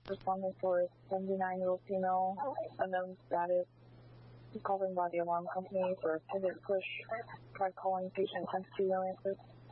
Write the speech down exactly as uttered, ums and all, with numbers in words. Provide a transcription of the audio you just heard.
responding for a seventy-nine-year-old female, unknown status, calling by the alarm company for a pivot push. Tried calling patient ten two, no answer.